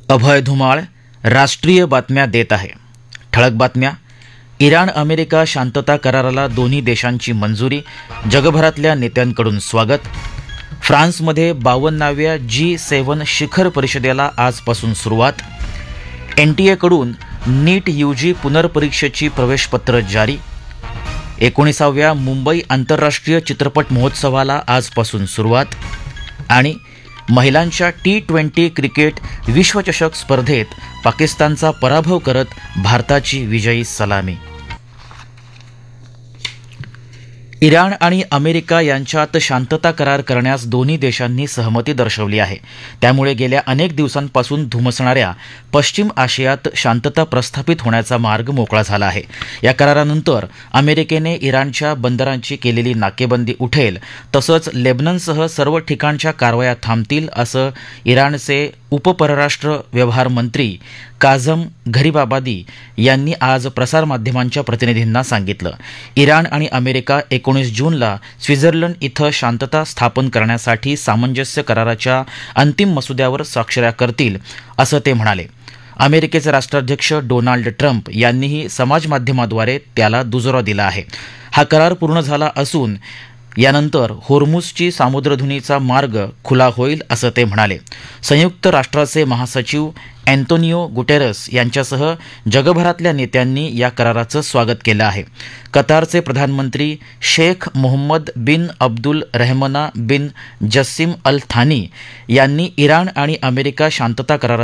अभय धुमाळ राष्ट्रीय बातम्या देत आहे. ठळक बातम्या. इराण अमेरिका शांतता कराराला दोन्ही देशांची मंजुरी, जगभरातल्या नेत्यांकडून स्वागत. फ्रान्समध्ये 52व्या G7 शिखर परिषदेला आजपासून सुरुवात. NTA नीट UG पुनर्परीक्षेची प्रवेशपत्र जारी. 19व्या मुंबई आंतरराष्ट्रीय चित्रपट महोत्सवाला आजपासून सुरुवात. आणि महिलांच्या T20 क्रिकेट विश्वचषक स्पर्धेत पाकिस्तानचा पराभव करत भारताची विजयी सलामी. इराण आणि अमेरिका यांच्यात शांतता करार करण्यास दोन्ही देशांनी सहमती दर्शवली आहे. त्यामुळे गेल्या अनेक दिवसांपासून धुमसणाऱ्या पश्चिम आशियात शांतता प्रस्थापित होण्याचा मार्ग मोकळा झाला आहे. या करारानंतर अमेरिकेने इराणच्या बंदरांची केलेली नाकेबंदी उठेल, तसंच लेबननसह सर्व ठिकाणच्या कारवाया थांबतील, असं इराणचे उपपरराष्ट्र व्यवहार मंत्री काझम घरिबाबादी यांनी आज प्रसारमाध्यमांच्या प्रतिनिधींना सांगितलं. इराण आणि अमेरिका 19 जूनला स्वित्झर्लंड इथं शांतता स्थापन करण्यासाठी सामंजस्य कराराच्या अंतिम मसुद्यावर स्वाक्षऱ्या करतील, असं ते म्हणाले. अमेरिकेचे राष्ट्राध्यक्ष डोनाल्ड ट्रम्प यांनीही समाजमाध्यमाद्वारे त्याला दुजोरा दिला आहे. हा करार पूर्ण झाला असून यानंतर होर्मुझची सामुद्रधुनीचा मार्ग खुला होईल, असं ते म्हणाले. संयुक्त राष्ट्राचे महासचिव अँटोनियो गुटेरस यांच्यासह जगभरातल्या नेत्यांनी या कराराचं स्वागत केलं आहे. कतारचे प्रधानमंत्री शेख मोहम्मद बिन अब्दुल रहमना बिन जस्सिम अल थानी यांनी इराण आणि अमेरिका शांतता कराराचं